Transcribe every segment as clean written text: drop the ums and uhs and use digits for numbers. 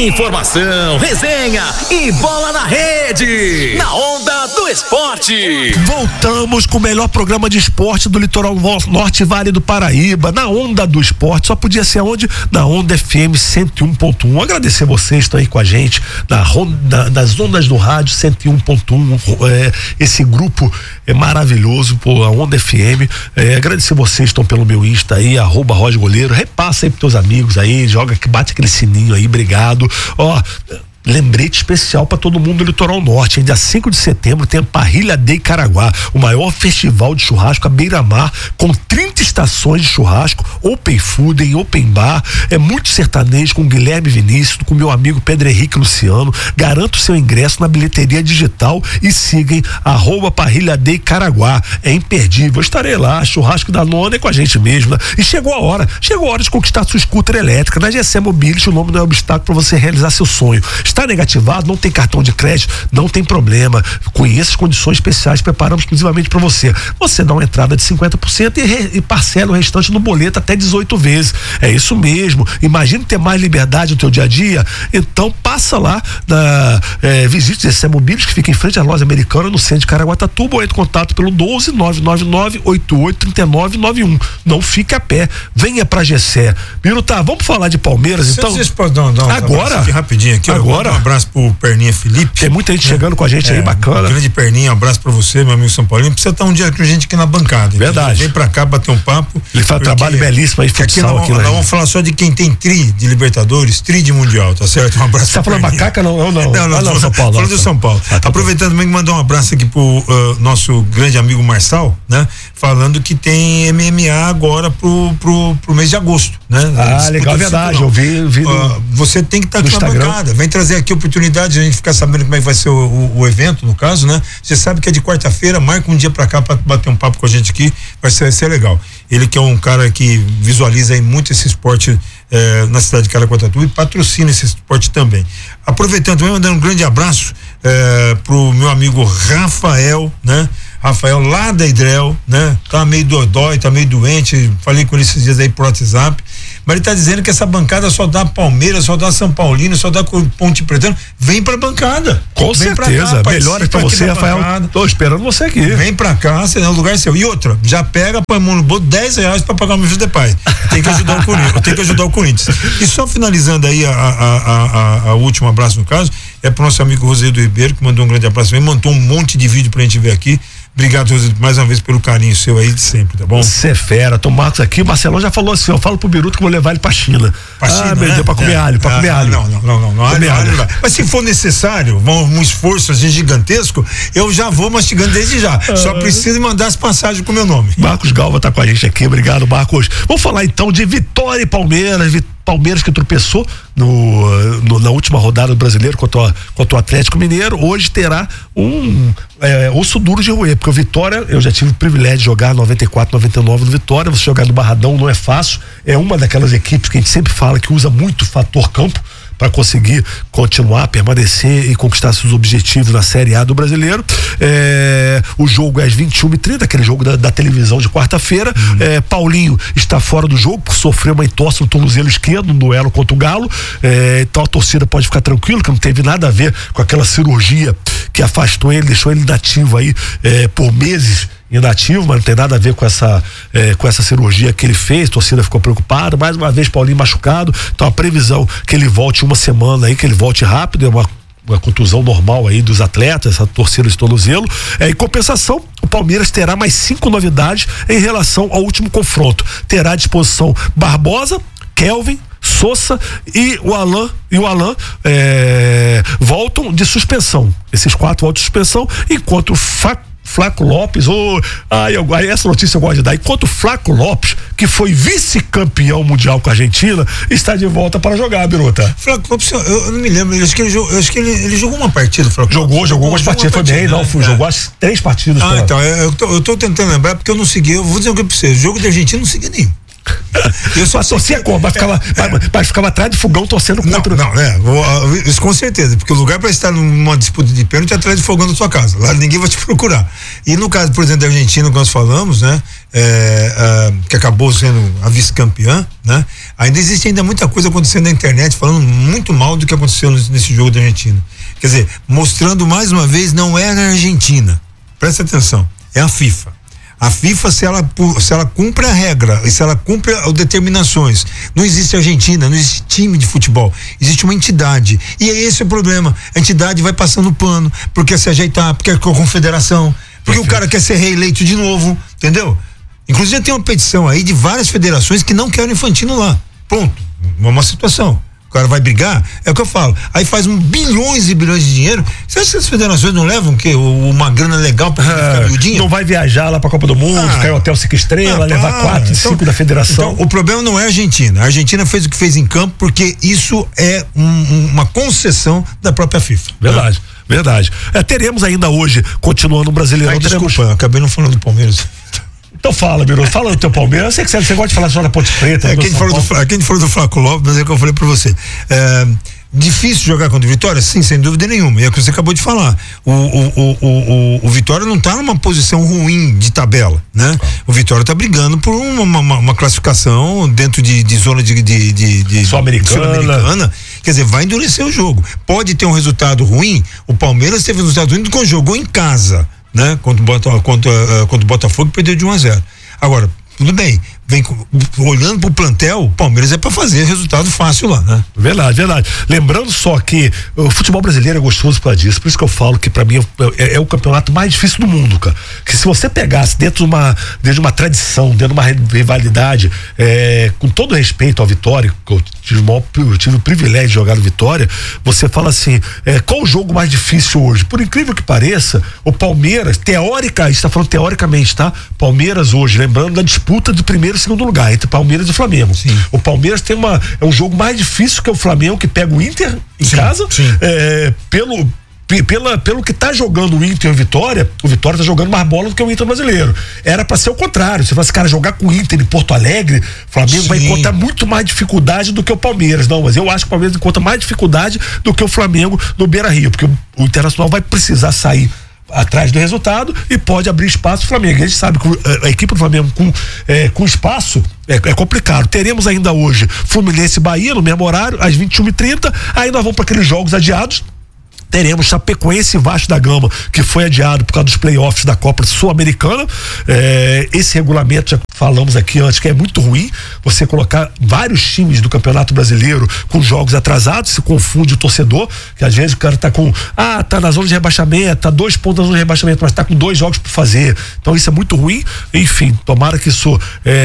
Informação, resenha e bola na rede. Na Onda do Esporte. Voltamos com o melhor programa de esporte do litoral norte e Vale do Paraíba. Na Onda do Esporte. Só podia ser onde? Na Onda FM 101.1. Agradecer vocês que estão aí com a gente nas ondas do rádio 101.1. Esse grupo é maravilhoso, a Onda FM. Agradecer vocês que estão pelo meu Insta aí, @RosGoleiro. Repassa aí pros teus amigos aí, bate aquele sininho aí, obrigado. Lembrete especial para todo mundo do litoral norte, dia 5 de setembro tem a Parrilha de Caraguá, o maior festival de churrasco à beira-mar, com 30 estações de churrasco, open food e open bar, muito sertanejo, com Guilherme Vinícius, com meu amigo Pedro Henrique Luciano. Garanto seu ingresso na bilheteria digital e sigam @Parrilha de Caraguá, é imperdível. Eu estarei lá, churrasco da nona é com a gente mesmo, né? E chegou a hora de conquistar sua scooter elétrica. Na GC Mobility o nome não é obstáculo para você realizar seu sonho. Está negativado, não tem cartão de crédito, não tem problema. Conheça as condições especiais, preparamos exclusivamente para você. Você dá uma entrada de 50% e parcela o restante no boleto até 18 vezes. É isso mesmo. Imagina ter mais liberdade no teu dia a dia. Então passa lá, visite esse Mobility, que fica em frente à loja americana no centro de Caraguatatuba, ou entre em contato pelo 12 999 88 3991. Não fique a pé. Venha pra Gessé. Biruta, vamos falar de Palmeiras, então? Vocês podem dar um agora aqui rapidinho aqui. Agora. Um abraço pro Perninha Felipe. Tem muita gente chegando com a gente aí, bacana. Grande Perninha, um abraço pra você, meu amigo São Paulino. Precisa estar um dia com a gente aqui na bancada. Verdade. Vem pra cá bater um papo. Ele faz um trabalho belíssimo aí, futsal aqui. Nós vamos falar só de quem tem tri de Libertadores, tri de Mundial, tá certo? Um abraço. Você tá falando macaca? Não. Não, São Paulo. Falando do São Paulo. Aproveitando também que mandar um abraço aqui pro nosso grande amigo Marçal, né? Falando que tem MMA agora pro mês de agosto, né? Legal, verdade. Eu vi você tem que estar aqui na bancada. Vem trazer aqui oportunidade de a gente ficar sabendo como é que vai ser o evento, no caso, né? Você sabe que é de quarta-feira, marca um dia pra cá pra bater um papo com a gente aqui, vai ser legal. Ele que é um cara que visualiza aí muito esse esporte na cidade de Caraguatatuba e patrocina esse esporte também. Aproveitando, também mandando um grande abraço pro meu amigo Rafael, né? Rafael lá da Hidrel, né? Tá meio dodói, tá meio doente, falei com ele esses dias aí por WhatsApp, mas ele tá dizendo que essa bancada só dá Palmeiras, só dá São Paulino, só dá Ponte Pretano. Vem pra bancada. Com certeza, melhor pra você, Rafael. Bancada. Tô esperando você aqui. Vem pra cá, senão o lugar é seu. E outra, já pega, põe a mão no bolso, R$10 pra pagar o meu de pai. Tem que ajudar o Corinthians. E só finalizando aí a último abraço no caso, é pro nosso amigo Rosedo Ribeiro, que mandou um grande abraço também, mandou um monte de vídeo pra gente ver aqui. Obrigado, Rosedo, mais uma vez pelo carinho seu aí de sempre, tá bom? Você é fera, tô Marcos aqui, o Marcelão já falou assim, eu falo pro Biruto que vou levar ele pra China. Meu Deus, pra comer alho, comer alho. Não, alho. Mas se for necessário, um esforço assim, gigantesco, eu já vou mastigando desde já. Só preciso mandar as passagens com o meu nome. Marcos Galva tá com a gente aqui, obrigado, Marcos. Vamos falar então de Vitória e Palmeiras, Palmeiras que tropeçou na última rodada do Brasileiro contra o Atlético Mineiro, hoje terá um osso duro de roer, porque o Vitória, eu já tive o privilégio de jogar 94, 99 no Vitória. Você jogar no Barradão não é fácil, é uma daquelas equipes que a gente sempre fala que usa muito o fator campo para conseguir continuar, permanecer e conquistar seus objetivos na Série A do Brasileiro. O jogo é às 21h30, aquele jogo da televisão de quarta-feira. Paulinho está fora do jogo por sofrer uma entorse no tornozelo esquerdo no duelo contra o Galo. Então a torcida pode ficar tranquila, que não teve nada a ver com aquela cirurgia que afastou ele, deixou ele inativo aí por meses. Inativo, mas não tem nada a ver com essa cirurgia que ele fez. A torcida ficou preocupada, mais uma vez Paulinho machucado, então a previsão que ele volte uma semana aí, que ele volte rápido, é uma contusão normal aí dos atletas, essa torcida de tornozelo. Em compensação, o Palmeiras terá mais 5 novidades em relação ao último confronto. Terá à disposição Barbosa, Kelvin, Sousa e o Alan voltam de suspensão. Esses 4 voltam de suspensão, enquanto o Flaco Lopes, essa notícia eu gosto de dar, enquanto o Flaco Lopes, que foi vice-campeão mundial com a Argentina, está de volta para jogar, Biruta. Flaco Lopes, eu não me lembro, acho que ele jogou uma partida, Flaco Lopes. Jogou umas partidas, foi bem, jogou as 3 partidas. Então, eu tô tentando lembrar, porque eu não segui, eu vou dizer o que pra você, o jogo da Argentina eu não segui nenhum. Eu só torcia como? Mas ficava atrás do fogão torcendo contra. Isso com certeza, porque o lugar para estar numa disputa de pênalti é atrás do fogão da sua casa. Lá ninguém vai te procurar. E no caso, por exemplo, da Argentina, que nós falamos, né? que acabou sendo a vice-campeã, né? Ainda existe muita coisa acontecendo na internet, falando muito mal do que aconteceu nesse jogo da Argentina. Quer dizer, mostrando mais uma vez, não é na Argentina. Presta atenção, é a FIFA. A FIFA, se ela cumpre a regra, se ela cumpre as determinações, não existe Argentina, não existe time de futebol, existe uma entidade. E esse é o problema. A entidade vai passando pano, porque quer se ajeitar, porque é a confederação, porque o cara quer ser reeleito de novo, entendeu? Inclusive tem uma petição aí de várias federações que não querem o Infantino lá. Pronto, uma situação. O cara vai brigar, é o que eu falo. Aí faz bilhões e bilhões de dinheiro. Você acha que as federações não levam o quê? Uma grana legal pra ficar miudinho? Não vai viajar lá pra Copa do Mundo, ficar em hotel 5 estrelas, levar 4 e 5 da federação. Então, o problema não é a Argentina. A Argentina fez o que fez em campo porque isso é uma concessão da própria FIFA. Verdade. Verdade. Teremos ainda hoje, continuando o Brasileirão. Desculpa, eu acabei não falando do Palmeiras. Então fala, Biruta, fala do teu Palmeiras. Eu sei que você gosta de falar só da Ponte Preta. Quem falou do Flaco Lopes, mas é o que eu falei pra você. Difícil jogar contra o Vitória? Sim, sem dúvida nenhuma. E é o que você acabou de falar. O Vitória não tá numa posição ruim de tabela, né? O Vitória tá brigando por uma classificação dentro de zona de Sul-Americana. Quer dizer, vai endurecer o jogo. Pode ter um resultado ruim. O Palmeiras teve um resultado ruim quando jogou em casa, né? Contra o Botafogo, perdeu de 1-0. Agora, tudo bem, olhando pro plantel, o Palmeiras é pra fazer resultado fácil lá, né? Verdade. Lembrando só que o futebol brasileiro é gostoso por disso, por isso que eu falo que pra mim é o campeonato mais difícil do mundo, cara. Que se você pegasse dentro de uma tradição, dentro de uma rivalidade, com todo respeito ao Vitória, que eu tive o privilégio de jogar no Vitória, você fala assim, qual o jogo mais difícil hoje? Por incrível que pareça, o Palmeiras, a gente tá falando teoricamente, tá? Palmeiras hoje, lembrando da disputa do primeiro e segundo lugar, entre Palmeiras e Flamengo. Sim. O Palmeiras tem é um jogo mais difícil que o Flamengo, que pega o Inter em casa, pelo que tá jogando o Inter e o Vitória tá jogando mais bola do que o Inter brasileiro. Era pra ser o contrário. Se fosse, cara, jogar com o Inter em Porto Alegre, o Flamengo vai encontrar muito mais dificuldade do que o Palmeiras. Não, mas eu acho que o Palmeiras encontra mais dificuldade do que o Flamengo no Beira-Rio, porque o Internacional vai precisar sair atrás do resultado e pode abrir espaço pro Flamengo. A gente sabe que a equipe do Flamengo com espaço é complicado. Teremos ainda hoje Fluminense e Bahia no mesmo horário, às 21h30. Aí nós vamos para aqueles jogos adiados. Teremos Chapecoense e Vasco da Gama, que foi adiado por causa dos playoffs da Copa Sul-Americana. Esse regulamento, já falamos aqui antes, que é muito ruim. Você colocar vários times do Campeonato Brasileiro com jogos atrasados, se confunde o torcedor, que às vezes o cara tá tá na zona de rebaixamento, tá 2 pontos na zona de rebaixamento, mas tá com 2 jogos por fazer. Então isso é muito ruim. Enfim, tomara que isso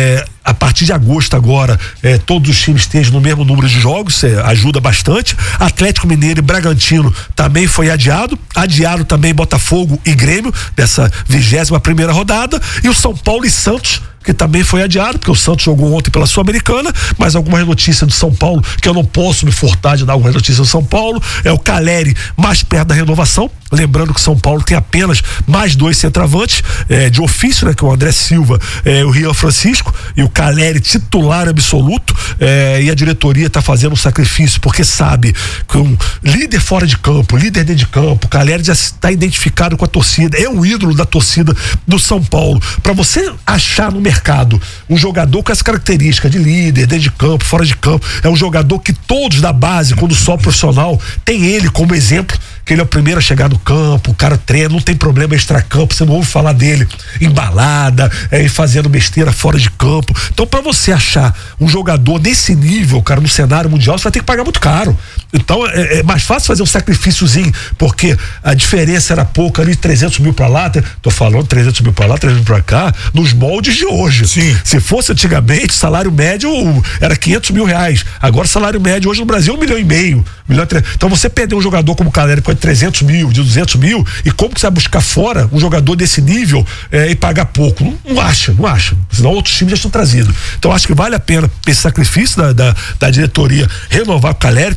a partir de agosto agora, todos os times estejam no mesmo número de jogos, ajuda bastante. Atlético Mineiro e Bragantino também foi adiado também Botafogo e Grêmio, dessa 21ª rodada, e o São Paulo e Santos, que também foi adiado, porque o Santos jogou ontem pela Sul-Americana, mas algumas notícias do São Paulo, que eu não posso me furtar de dar algumas notícias do São Paulo, o Caleri mais perto da renovação, lembrando que o São Paulo tem apenas mais 2 centroavantes, de ofício, né, que é o André Silva, o Rian Francisco, e o Caleri titular absoluto, e a diretoria está fazendo um sacrifício, porque sabe que um líder fora de campo, líder dentro de campo, o Caleri já está identificado com a torcida, é o ídolo da torcida do São Paulo. Para você achar no mercado um jogador com essa característica de líder, dentro de campo, fora de campo, é um jogador que todos da base, quando só profissional, tem ele como exemplo, que ele é o primeiro a chegar no campo, o cara treina, não tem problema extra-campo, você não ouve falar dele em balada, fazendo besteira fora de campo. Então, para você achar um jogador desse nível, cara, no cenário mundial, você vai ter que pagar muito caro. Então, é mais fácil fazer um sacrifíciozinho, porque a diferença era pouca ali, 300 mil pra lá, tô falando 300 mil pra lá, 300 mil pra cá, nos moldes de hoje. Sim. Se fosse antigamente, salário médio era 500 mil reais. Agora, salário médio hoje no Brasil é 1,5 milhão. Então, você perder um jogador como o Caleri com 300 mil, de 200 mil, e como que você vai buscar fora um jogador desse nível e pagar pouco? Não acha. Senão outros times já estão trazidos. Então, acho que vale a pena esse sacrifício da diretoria renovar o Caleri, então tá mais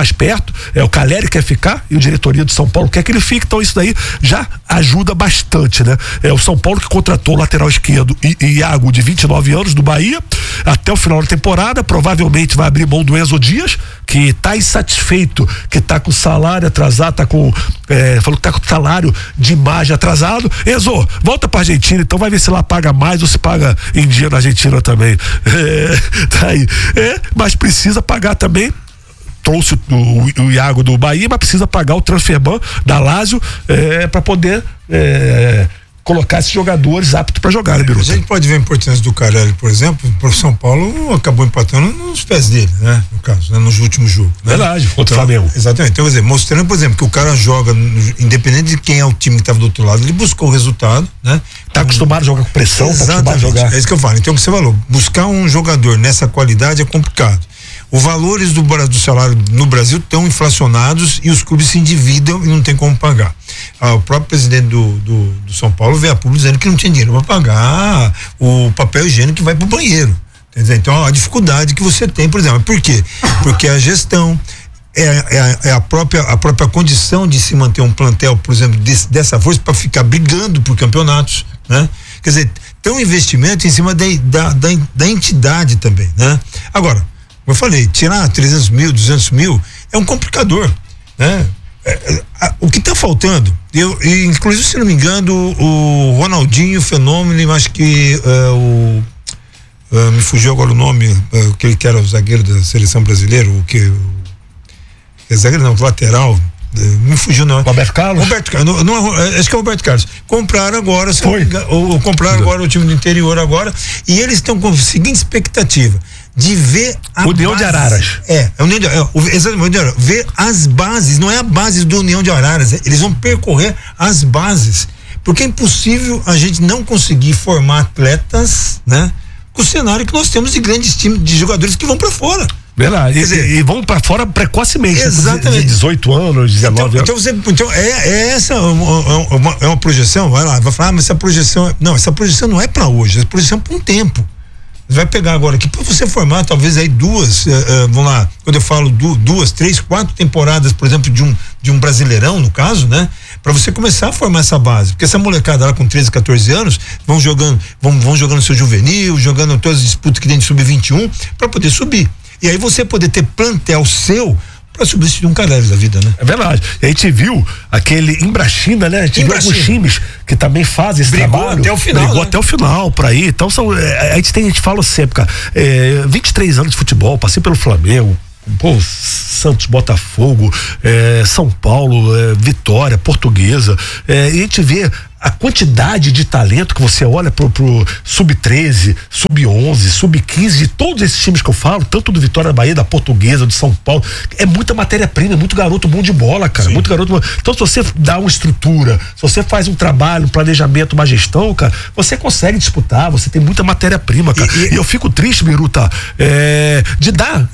mais perto, o Caleri quer ficar e o diretoria do São Paulo quer que ele fique, então isso daí já ajuda bastante, né? O São Paulo que contratou o lateral esquerdo Iago, de 29 anos, do Bahia, até o final da temporada, provavelmente vai abrir mão do Enzo Dias, que tá insatisfeito, que tá com salário atrasado, falou que tá com salário de imagem atrasado. Enzo, volta pra Argentina, então vai ver se lá paga mais ou se paga em dia na Argentina também. Tá aí. Mas precisa pagar também. Trouxe o Iago do Bahia, mas precisa pagar o Transferban da Lazio para poder colocar esses jogadores aptos para jogar, né, Biruta? A gente pode ver a importância do Carelli, por exemplo. O São Paulo acabou empatando nos pés dele, né? No caso, né? Nos últimos jogos. Né? Verdade, contra o Flamengo. Exatamente. Então, quer dizer, mostrando, por exemplo, que o cara joga, independente de quem é o time que estava do outro lado, ele buscou o resultado, né? Tá acostumado a jogar com pressão, tá acostumado a jogar. É isso que eu falo. Então, o que você falou, buscar um jogador nessa qualidade é complicado. Os valores do salário no Brasil estão inflacionados e os clubes se endividam e não tem como pagar. O próprio presidente do São Paulo veio a público dizendo que não tinha dinheiro para pagar o papel higiênico que vai para o banheiro. Entendeu? Então, a dificuldade que você tem, por exemplo. Por quê? Porque a gestão é a própria condição de se manter um plantel, por exemplo, dessa força para ficar brigando por campeonatos, né? Quer dizer, tem um investimento em cima da entidade também, né? Agora, como eu falei, tirar 300 mil, 200 mil é um complicador, né? O que está faltando, inclusive, se não me engano, o Ronaldinho Fenômeno, acho que me fugiu agora o nome, aquele que era o zagueiro da seleção brasileira, zagueiro não, lateral, me fugiu não. Roberto Carlos? Acho que é o Roberto Carlos. Compraram agora, compraram agora o time do interior agora, e eles estão com a seguinte expectativa: de ver a União de Araras. Exatamente, ver as bases, não é a base do União de Araras, eles vão percorrer as bases, porque é impossível a gente não conseguir formar atletas, né? Com o cenário que nós temos de grandes times, de jogadores que vão para fora. Verdade, e vão para fora precocemente. Exatamente. 18 anos, 19 anos. Então essa é uma projeção, vai falar, mas essa projeção não é para hoje, essa projeção é para um tempo. Você vai pegar agora aqui para você formar talvez aí vamos lá, quando eu falo 2, 3, 4 temporadas, por exemplo, de um Brasileirão, no caso, né? Para você começar a formar essa base, porque essa molecada lá com 13, 14 anos vão jogando seu juvenil, jogando todas as disputas que tem de sub-21 para poder subir. E aí você poder ter plantel seu para substituir um Caleri da vida, né? É verdade. E a gente viu aquele Imbrachina, né? A gente viu alguns times que também fazem esse trabalho. Até o final. Brigou até o final pra ir. Então a gente fala sempre, cara, 23 anos de futebol, passei pelo Flamengo, Santos, Botafogo, São Paulo, Vitória, Portuguesa, e a gente vê a quantidade de talento que você olha pro sub-13, sub-11, sub-15, de todos esses times que eu falo, tanto do Vitória da Bahia, da Portuguesa, do São Paulo, é muita matéria-prima, é muito garoto bom de bola, cara. Sim. Muito garoto bom. Então, se você dá uma estrutura, se você faz um trabalho, um planejamento, uma gestão, cara, você consegue disputar, você tem muita matéria-prima, cara. E eu fico triste, Biruta, de dar,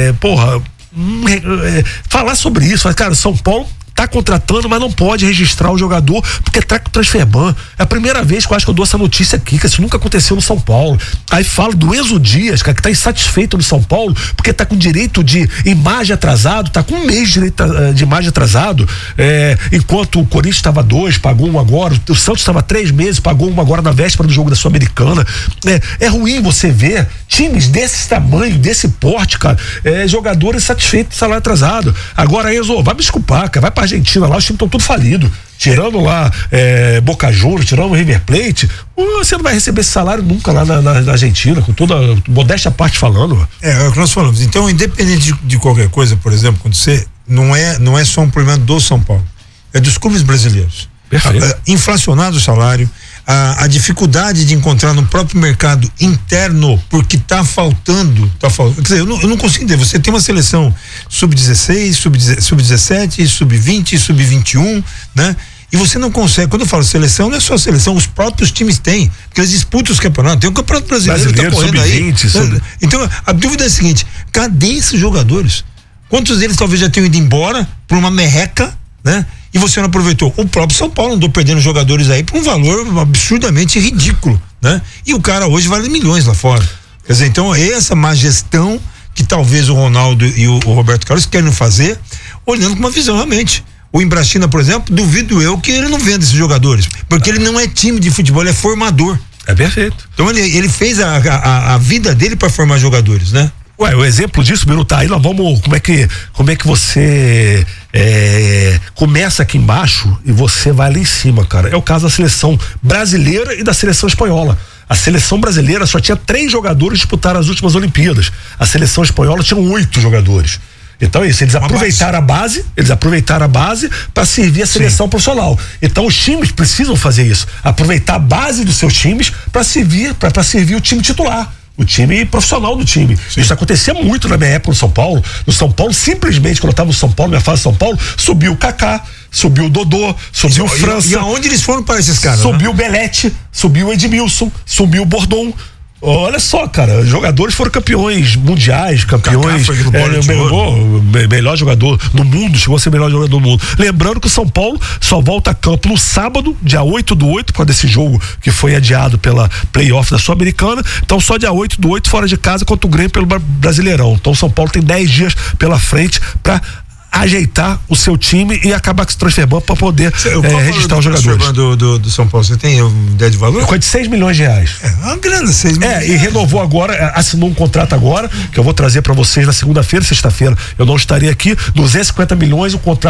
falar sobre isso, cara, São Paulo tá contratando, mas não pode registrar o jogador porque tá com o Transferban. É a primeira vez que eu acho que eu dou essa notícia aqui, que isso nunca aconteceu no São Paulo. Aí falo do Enzo Dias, cara, que tá insatisfeito no São Paulo porque tá com direito de imagem atrasado, tá com um mês de direito de imagem atrasado, enquanto o Corinthians estava 2, pagou 1 agora, o Santos estava 3 meses, pagou 1 agora na véspera do jogo da Sul-Americana. É ruim você ver times desse tamanho, desse porte, cara, jogadores satisfeitos de salário atrasado. Agora, Enzo, vai me desculpar, cara, vai pra Argentina lá, os times estão tudo falidos. Tirando lá Boca Juniors, tirando o River Plate, você não vai receber esse salário nunca lá na Argentina, com toda modéstia parte falando. É o que nós falamos. Então, independente de qualquer coisa, por exemplo, acontecer, não é só um problema do São Paulo, é dos clubes brasileiros. Inflacionado o salário, a dificuldade de encontrar no próprio mercado interno, porque tá faltando. Quer dizer, eu não consigo entender. Você tem uma seleção sub-16, sub-17, sub-20, sub-21, né? E você não consegue. Quando eu falo seleção, não é só seleção, os próprios times têm, porque eles disputam os campeonatos. Tem o Campeonato Brasileiro que tá correndo aí. Então, a dúvida é a seguinte: cadê esses jogadores? Quantos deles talvez já tenham ido embora por uma merreca, né? E você não aproveitou. O próprio São Paulo andou perdendo jogadores aí por um valor absurdamente ridículo, né? E o cara hoje vale milhões lá fora. Quer dizer, então essa má gestão que talvez o Ronaldo e o Roberto Carlos querem fazer, olhando com uma visão realmente. O Imbrachina, por exemplo, duvido eu que ele não venda esses jogadores, porque ele não é time de futebol, ele é formador. É perfeito. Então ele fez a vida dele para formar jogadores, né? Ué, o exemplo disso, Biru, tá aí, nós vamos, como é que você começa aqui embaixo e você vai lá em cima, cara. É o caso da seleção brasileira e da seleção espanhola. A seleção brasileira só tinha 3 jogadores disputaram as últimas Olimpíadas. A seleção espanhola tinha 8 jogadores. Então é isso, eles aproveitaram a base para servir a seleção profissional. Então os times precisam fazer isso, aproveitar a base dos seus times para servir o time titular, o time profissional do time. Sim. Isso acontecia muito na minha época no São Paulo. No São Paulo, simplesmente, quando eu estava no São Paulo, minha fase de São Paulo, subiu o Kaká, subiu o Dodô, subiu o França. E aonde eles foram para esses caras? Subiu o Belete, subiu o Edmilson, subiu o Bordon. Olha só, cara, jogadores foram campeões mundiais, campeões, melhor jogador do mundo, chegou a ser melhor jogador do mundo. Lembrando que o São Paulo só volta a campo no sábado, dia 8/8, por causa desse jogo que foi adiado pela playoff da Sul-Americana. Então só dia 8/8 fora de casa contra o Grêmio pelo Brasileirão. Então o São Paulo tem 10 dias pela frente para ajeitar o seu time e acabar com esse transferban para poder registrar os jogadores. Do São Paulo, você tem ideia de valor? Coisa de 6 milhões de reais. Uma grana, 6 milhões. E renovou agora, assinou um contrato agora, que eu vou trazer para vocês na segunda-feira, sexta-feira eu não estaria aqui, 250 milhões, o contrato